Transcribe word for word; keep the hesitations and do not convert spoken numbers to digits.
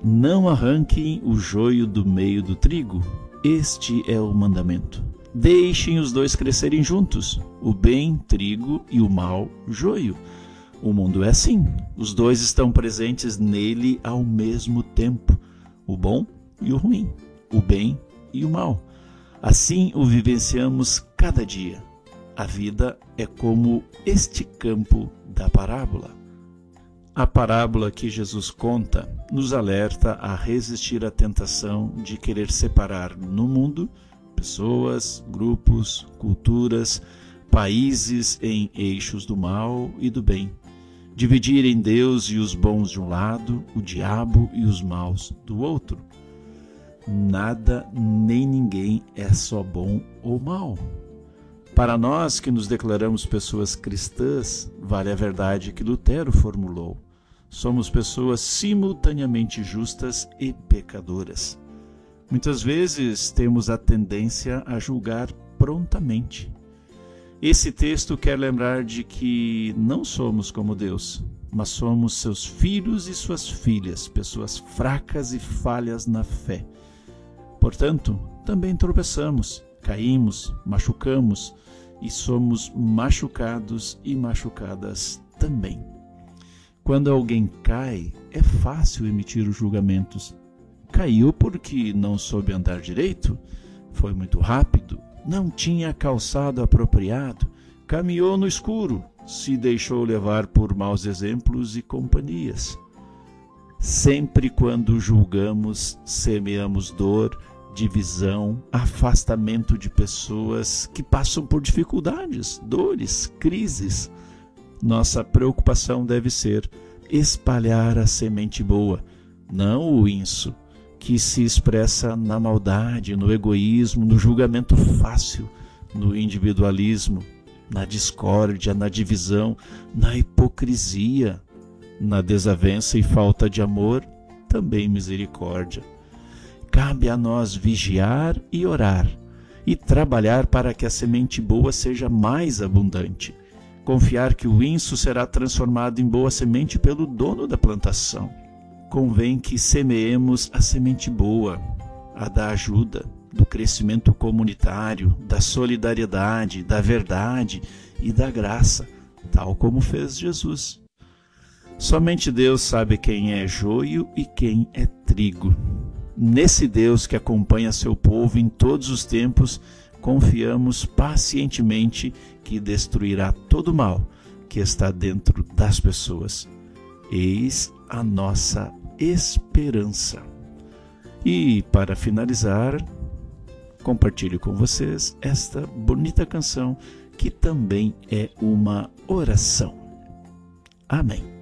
Não arranquem o joio do meio do trigo. Este é o mandamento. Deixem os dois crescerem juntos, o bem trigo e o mal joio. O mundo é assim, os dois estão presentes nele ao mesmo tempo, o bom e o ruim, o bem e o mal. Assim o vivenciamos cada dia. A vida é como este campo da parábola. A parábola que Jesus conta nos alerta a resistir à tentação de querer separar no mundo pessoas, grupos, culturas, países em eixos do mal e do bem. Dividir em Deus e os bons de um lado, o diabo e os maus do outro. Nada nem ninguém é só bom ou mal. Para nós que nos declaramos pessoas cristãs, vale a verdade que Lutero formulou. Somos pessoas simultaneamente justas e pecadoras. Muitas vezes temos a tendência a julgar prontamente. Esse texto quer lembrar de que não somos como Deus, mas somos seus filhos e suas filhas, pessoas fracas e falhas na fé. Portanto, também tropeçamos, caímos, machucamos e somos machucados e machucadas também. Quando alguém cai, é fácil emitir os julgamentos. Caiu porque não soube andar direito, foi muito rápido, não tinha calçado apropriado, caminhou no escuro, se deixou levar por maus exemplos e companhias. Sempre quando julgamos, semeamos dor, divisão, afastamento de pessoas que passam por dificuldades, dores, crises. Nossa preocupação deve ser espalhar a semente boa, não o inso, que se expressa na maldade, no egoísmo, no julgamento fácil, no individualismo, na discórdia, na divisão, na hipocrisia, na desavença e falta de amor, também misericórdia. Cabe a nós vigiar e orar, e trabalhar para que a semente boa seja mais abundante. Confiar que o inso será transformado em boa semente pelo dono da plantação. Convém que semeemos a semente boa, a da ajuda, do crescimento comunitário, da solidariedade, da verdade e da graça, tal como fez Jesus. Somente Deus sabe quem é joio e quem é trigo. Nesse Deus que acompanha seu povo em todos os tempos, confiamos pacientemente que destruirá todo o mal que está dentro das pessoas. Eis a nossa esperança. E para finalizar, compartilho com vocês esta bonita canção que também é uma oração. Amém.